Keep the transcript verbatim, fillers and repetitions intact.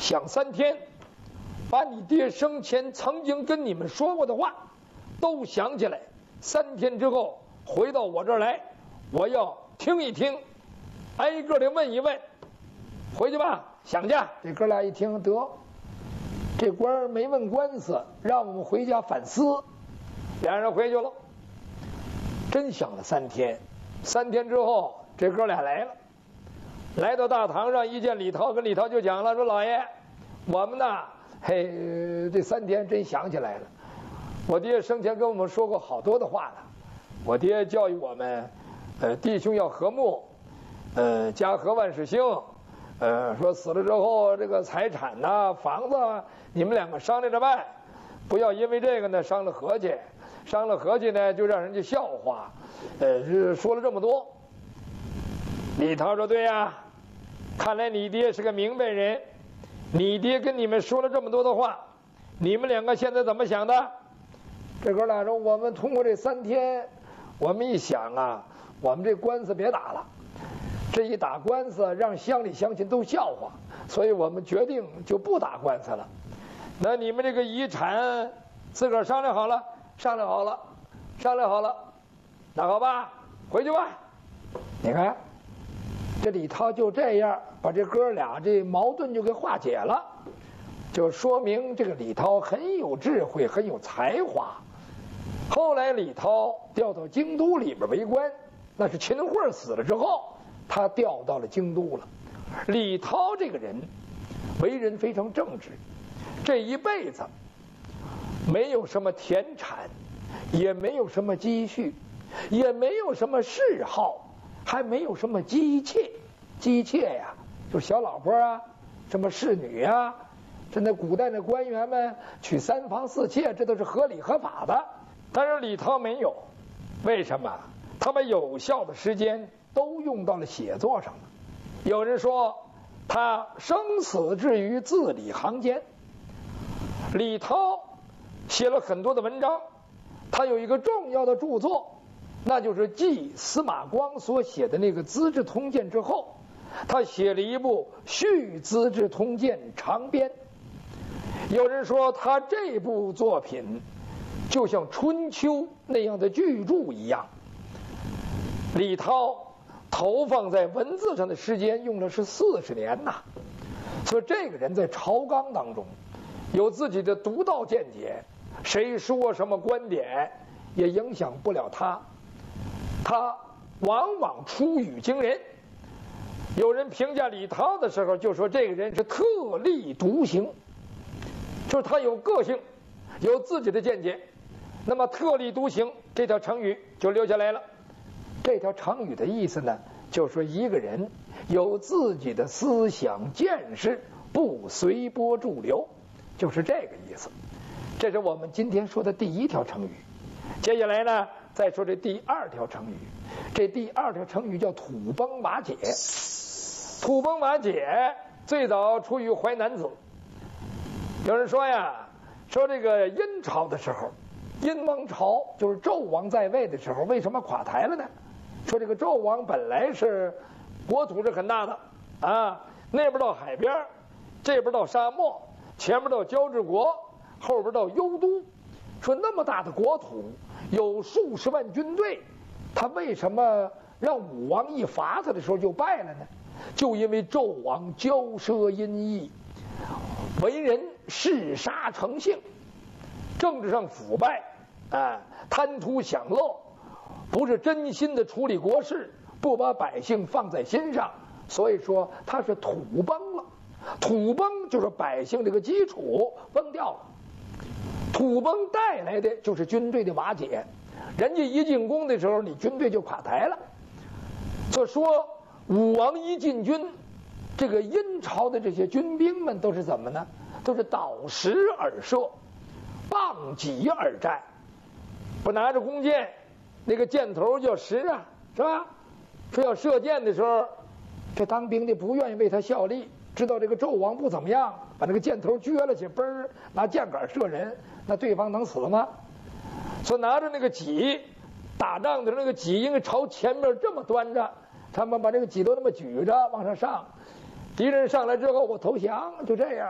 想三天，把你爹生前曾经跟你们说过的话都想起来。三天之后回到我这儿来，我要听一听，挨个的问一问。回去吧，想去。这哥俩一听，得，这官儿没问官司，让我们回家反思。两人回去了，真想了三天。三天之后，这哥俩来了，来到大堂上，一见李涛，跟李涛就讲了，说老爷，我们呢，嘿，这三天真想起来了。我爹生前跟我们说过好多的话呢。我爹教育我们，呃，弟兄要和睦，呃，家和万事兴。呃，说死了之后，这个财产呐、啊、房子啊，你们两个商量着办，不要因为这个呢伤了和气，伤了和气呢就让人家笑话。呃，说了这么多，李涛说：“对呀，看来你爹是个明白人。你爹跟你们说了这么多的话，你们两个现在怎么想的？”这哥俩说：“我们通过这三天，我们一想啊，我们这官司别打了。这一打官司，让乡里乡亲都笑话，所以我们决定就不打官司了。那你们这个遗产自个儿商量好了，商量好了，商量好了，那好吧，回去吧。”你看，这李涛就这样把这哥俩这矛盾就给化解了，就说明这个李涛很有智慧，很有才华。后来李涛调到京都里边为官，那是秦桧死了之后。他调到了京都了。李涛这个人为人非常正直，这一辈子没有什么田产，也没有什么积蓄，也没有什么嗜好，还没有什么姬妾。姬妾呀，就是小老婆啊，什么侍女啊，这那古代的官员们娶三房四妾，这都是合理合法的。但是李涛没有，为什么？他把有效的时间都用到了写作上了。有人说他生死至于字里行间。李涛写了很多的文章，他有一个重要的著作，那就是继司马光所写的那个《资治通鉴》之后，他写了一部《续资治通鉴》长编。有人说他这部作品就像《春秋》那样的巨著一样。李涛投放在文字上的时间用了是四十年呐，所以这个人在朝纲当中有自己的独到见解，谁说什么观点也影响不了他，他往往出语惊人。有人评价李涛的时候就说这个人是特立独行，就是他有个性，有自己的见解。那么特立独行这条成语就留下来了。这条成语的意思呢，就是说一个人有自己的思想见识，不随波逐流，就是这个意思。这是我们今天说的第一条成语。接下来呢，再说这第二条成语。这第二条成语叫土崩瓦解。土崩瓦解最早出于淮南子。有人说呀，说这个殷朝的时候，殷王朝就是纣王在位的时候，为什么垮台了呢？说这个纣王本来是国土是很大的啊，那边到海边，这边到沙漠，前边到交趾国，后边到幽都。说那么大的国土，有数十万军队，他为什么让武王一伐他的时候就败了呢？就因为纣王骄奢淫逸，为人嗜杀成性，政治上腐败，啊，贪图享乐，不是真心的处理国事，不把百姓放在心上，所以说他是土崩了。土崩就是百姓这个基础崩掉了，土崩带来的就是军队的瓦解。人家一进攻的时候，你军队就垮台了。就说武王一进军，这个殷朝的这些军兵们都是怎么呢？都是倒石而射，傍己而战，不拿着弓箭，那个箭头叫石啊，是吧？说要射箭的时候，这当兵的不愿意为他效力，知道这个纣王不怎么样，把那个箭头撅了起，嘣儿拿箭杆射人，那对方能死吗？所以拿着那个戟打仗的时候，那个戟因为朝前面这么端着，他们把这个戟都那么举着往上上，敌人上来之后我投降，就这样。